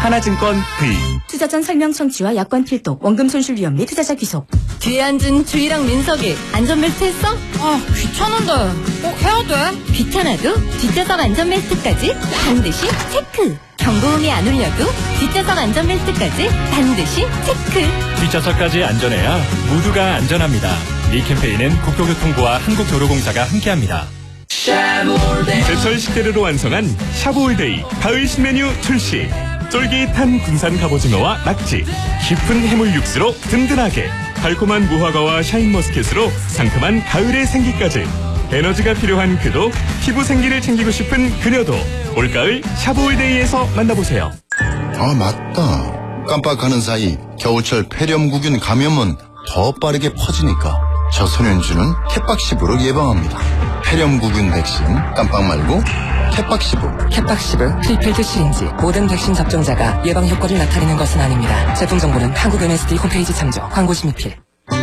하나증권 V. 투자 전 설명 청취와 약관 필독, 원금 손실 위험 및 투자자 귀속. 뒤에 앉은 주희랑 민석이 안전벨트 했어? 귀찮은데 꼭 해야 돼? 귀찮아도 뒷좌석 안전벨트까지 반드시 체크. 경고음이 안 울려도 뒷좌석 안전벨트까지 반드시 체크. 뒷좌석까지 안전해야 모두가 안전합니다. 이 캠페인은 국토교통부와 한국도로공사가 함께합니다. 제철 식재료로 완성한 샤브올데이 가을 신메뉴 출시. 쫄깃한 군산 갑오징어와 낙지, 깊은 해물 육수로 든든하게, 달콤한 무화과와 샤인머스켓으로 상큼한 가을의 생기까지. 에너지가 필요한 그도, 피부 생기를 챙기고 싶은 그녀도 올가을 샤브올데이에서 만나보세요. 아, 맞다. 깜빡하는 사이 겨울철 폐렴구균 감염은 더 빠르게 퍼지니까 저소년주는 캣박시브로 예방합니다. 폐렴구균 백신 깜빡 말고 캣박시브. 캣박시브 프리필드 시린지. 모든 백신 접종자가 예방 효과를 나타내는 것은 아닙니다. 제품 정보는 한국 MSD 홈페이지 참조. 광고 심의필.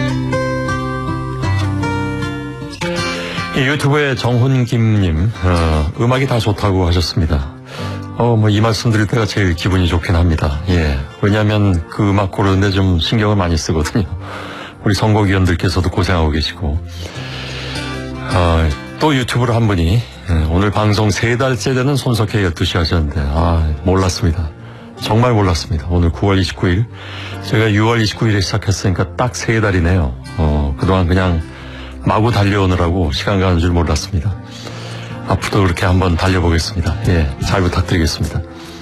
유튜브에 정훈김님, 음악이 다 좋다고 하셨습니다. 이 말씀 드릴 때가 제일 기분이 좋긴 합니다. 예. 왜냐하면 그 음악 고르는데 좀 신경을 많이 쓰거든요. 우리 선곡위원들께서도 고생하고 계시고, 또 유튜브로 한 분이 오늘 방송 3달째 되는 손석희 12시 하셨는데, 몰랐습니다. 정말 몰랐습니다. 오늘 9월 29일, 제가 6월 29일에 시작했으니까 딱 3달이네요. 그동안 그냥 마구 달려오느라고 시간 가는 줄 몰랐습니다. 앞으로도 그렇게 한번 달려보겠습니다. 예, 잘 부탁드리겠습니다.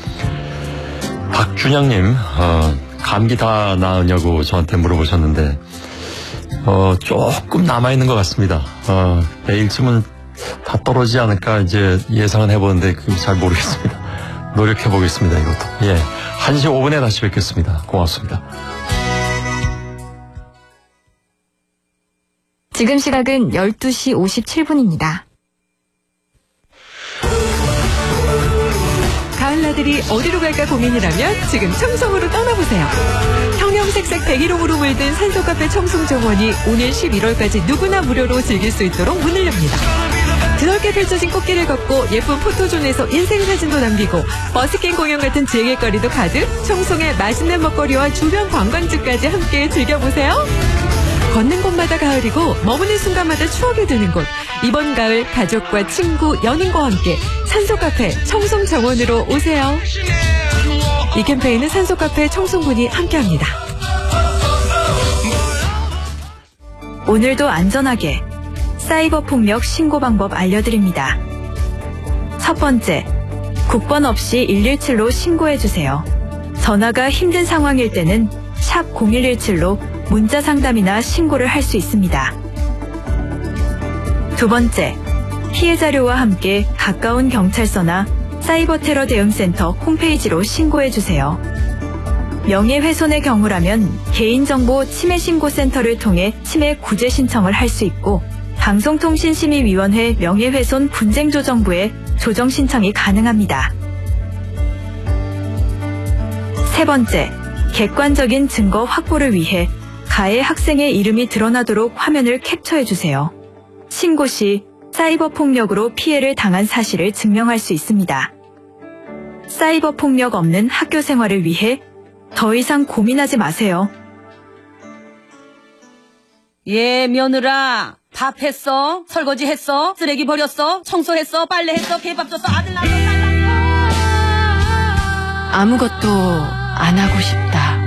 박준영님, 감기 다 나으냐고 저한테 물어보셨는데, 조금 남아있는 것 같습니다. 내일쯤은 다 떨어지지 않을까 이제 예상은 해보는데 잘 모르겠습니다. 노력해보겠습니다, 이것도. 예, 1시 5분에 다시 뵙겠습니다. 고맙습니다. 지금 시각은 12시 57분입니다. 가을 나들이 어디로 갈까 고민이라면 지금 청송으로 떠나보세요. 형형색색 백일홍으로 물든 산소카페 청송정원이 오늘 11월까지 누구나 무료로 즐길 수 있도록 문을 엽니다. 드넓게 펼쳐진 꽃길을 걷고 예쁜 포토존에서 인생사진도 남기고 버스킹 공연 같은 즐길거리도 가득, 청송의 맛있는 먹거리와 주변 관광지까지 함께 즐겨보세요. 걷는 곳마다 가을이고 머무는 순간마다 추억이 드는 곳. 이번 가을 가족과 친구, 연인과 함께 산소카페 청송정원으로 오세요. 이 캠페인은 산소카페 청송군이 함께합니다. 오늘도 안전하게 사이버 폭력 신고 방법 알려드립니다. 첫 번째, 국번 없이 117로 신고해주세요. 전화가 힘든 상황일 때는 샵 0117로 문자 상담이나 신고를 할 수 있습니다. 두 번째, 피해 자료와 함께 가까운 경찰서나 사이버 테러 대응센터 홈페이지로 신고해주세요. 명예훼손의 경우라면 개인정보 침해신고센터를 통해 침해 구제 신청을 할 수 있고, 방송통신심의위원회 명예훼손 분쟁조정부에 조정 신청이 가능합니다. 세 번째, 객관적인 증거 확보를 위해 가해 학생의 이름이 드러나도록 화면을 캡처해주세요. 신고 시 사이버 폭력으로 피해를 당한 사실을 증명할 수 있습니다. 사이버 폭력 없는 학교 생활을 위해 더 이상 고민하지 마세요. 예, 며느라. 밥 했어? 설거지 했어? 쓰레기 버렸어? 청소했어? 빨래했어? 개밥 줬어? 아들 낳았어? 딸 낳았어? 아무것도 안 하고 싶다.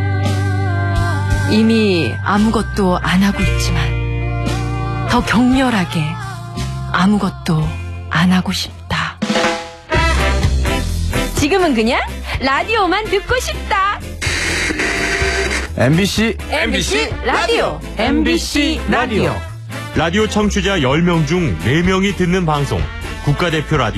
이미 아무것도 안 하고 있지만 더 격렬하게 아무것도 안 하고 싶다. 지금은 그냥 라디오만 듣고 싶다. MBC 라디오. MBC 라디오. 라디오 청취자 10명 중 4명이 듣는 방송. 국가대표 라디오.